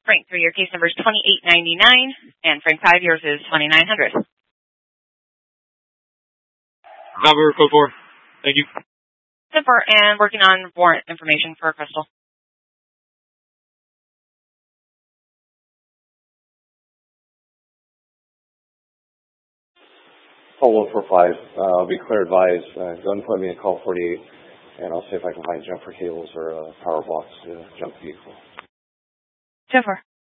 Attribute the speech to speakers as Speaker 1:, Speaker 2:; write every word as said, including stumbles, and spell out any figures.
Speaker 1: Frank three, your case number is twenty-eight ninety-nine, and Frank five, yours is twenty-nine hundred.
Speaker 2: Number code four. Thank you.
Speaker 1: Super, and working on warrant information for Crystal.
Speaker 3: Call one four five. Uh, I'll be clear advised. Uh, go and put me in call forty-eight, and I'll see if I can find jumper cables or a power box to jump the vehicle.
Speaker 1: Super.